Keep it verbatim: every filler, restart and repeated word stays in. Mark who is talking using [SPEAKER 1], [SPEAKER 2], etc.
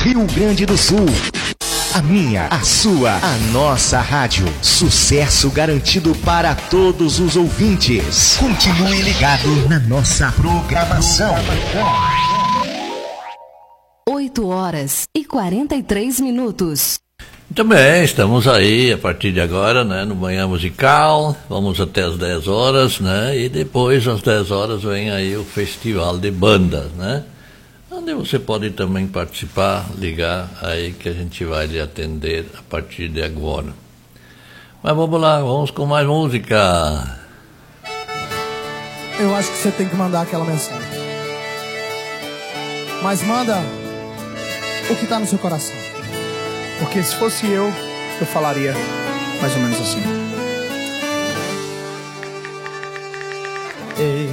[SPEAKER 1] Rio Grande do Sul. A minha, a sua, a nossa rádio. Sucesso garantido para todos os ouvintes. Continue ligado na nossa programação.
[SPEAKER 2] oito horas e quarenta e três minutos.
[SPEAKER 3] Muito bem, estamos aí a partir de agora, né, no Manhã Musical. Vamos até as dez horas, né? E depois às dez horas vem aí o Festival de Bandas, né? Onde você pode também participar, ligar aí que a gente vai lhe atender a partir de agora. Mas vamos lá, vamos com mais música.
[SPEAKER 4] Eu acho que você tem que mandar aquela mensagem. Mas manda o que tá no seu coração. Porque se fosse eu, eu falaria mais ou menos assim. Ei.